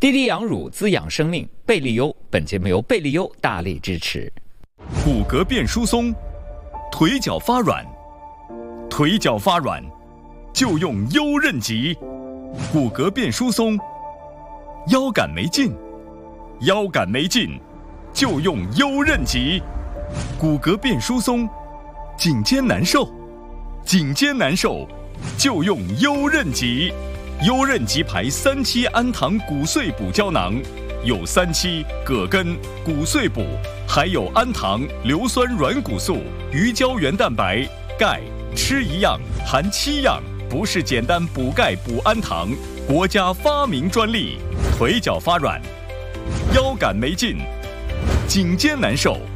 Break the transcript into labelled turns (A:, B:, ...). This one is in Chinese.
A: 滴滴养乳滋养生命，贝利优。本节目由贝利优大力支持。
B: 骨骼变疏松，腿脚发软，腿脚发软就用优韧极。骨骼变疏松，腰杆没劲，腰杆没劲就用优韧极。骨骼变疏松，颈肩难受，颈肩难受就用优韧极。优韧极牌3期氨糖骨碎补胶囊，有3期、葛根、骨碎补，还有氨糖、硫酸软骨素、鱼胶原蛋白、钙，吃一样含7样，不是简单补钙补氨糖，国家发明专利。腿脚发软，腰杆没劲，颈肩难受